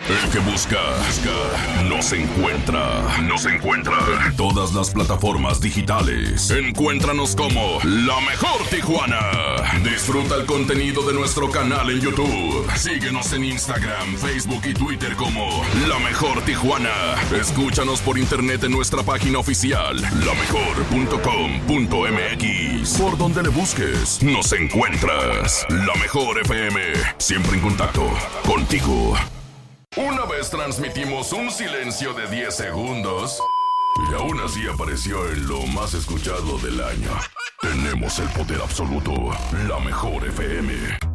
El que busca, nos encuentra. En todas las plataformas digitales. Encuéntranos como La Mejor Tijuana. Disfruta el contenido de nuestro canal en YouTube. Síguenos en Instagram, Facebook y Twitter como La Mejor Tijuana. Escúchanos por internet en nuestra página oficial, lamejor.com.mx. Por donde le busques, nos encuentras. La Mejor FM, siempre en contacto contigo. Una vez transmitimos un silencio de 10 segundos y aún así apareció en lo más escuchado del año. Tenemos el poder absoluto, La Mejor FM.